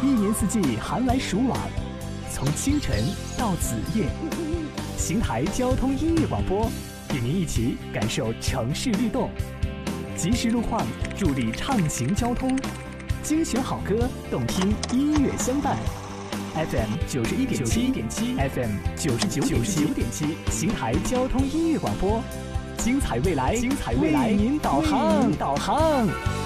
一年四季寒来暑往，从清晨到子夜，邢台交通音乐广播与您一起感受城市律动，及时路况助力畅行交通，精选好歌，动听音乐相伴。FM 91.7 FM 99.7，邢台交通音乐广播，精彩未来，为您导航。